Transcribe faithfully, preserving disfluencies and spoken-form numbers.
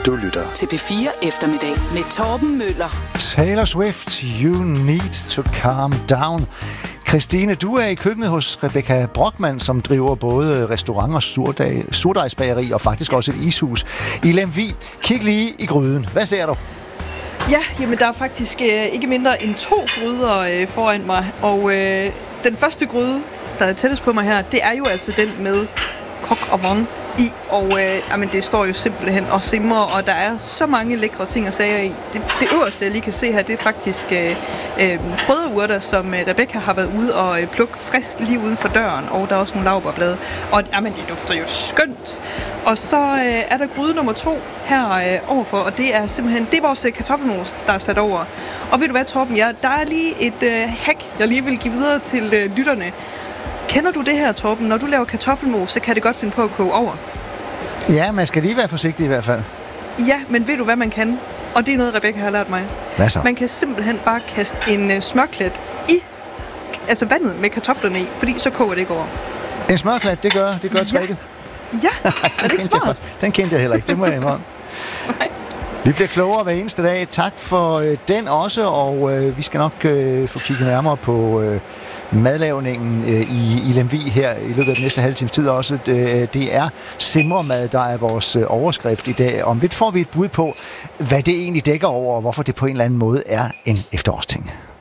Du lytter til P fire Eftermiddag med Torben Møller. Taylor Swift, You Need to Calm Down. Christine, du er i køkkenet hos Rebecca Brockmann, som driver både restaurant og surdag, surdejsbageri og faktisk også et ishus i Lemvig. Kig lige i gryden. Hvad ser du? Ja, jamen der er faktisk øh, ikke mindre end to gryder øh, foran mig, og øh, den første gryde, der er tættest på mig her, det er jo altså den med coq au vin i, og øh, jamen, det står jo simpelthen og simrer, og der er så mange lækre ting og sager i. Det, det øverste, jeg lige kan se her, det er faktisk øh, øh, krydderurter, som øh, Rebecca har været ude og øh, plukke frisk lige uden for døren, og der er også nogle laurbærblade, og jamen, det dufter jo skønt. Og så øh, er der gryde nummer to her øh, overfor, og det er simpelthen, det er vores øh, kartoffelmos, der er sat over. Og ved du hvad, Torben, ja, der er lige et øh, hack, jeg lige vil give videre til øh, lytterne. Kender du det her, Torben? Når du laver kartoffelmos, så kan det godt finde på at koge over. Ja, man skal lige være forsigtig i hvert fald. Ja, men ved du, hvad man kan? Og det er noget, Rebecca har lært mig. Hvad så? Man kan simpelthen bare kaste en uh, smørklat i altså vandet med kartoflerne i, fordi så koger det ikke over. En smørklat, det gør, det gør tricket. Ja, ja. Er det ikke smart? Den kendte jeg heller ikke, det må jeg indrømme. Nej. Vi bliver klogere hver eneste dag. Tak for øh, den også, og øh, vi skal nok øh, få kigget nærmere på øh, madlavningen øh, i, i Lemvig her i løbet af den næste halve times tid også. Det, det er simremad, der er vores øh, overskrift i dag. Om lidt får vi et bud på, hvad det egentlig dækker over, og hvorfor det på en eller anden måde er en efterårsting.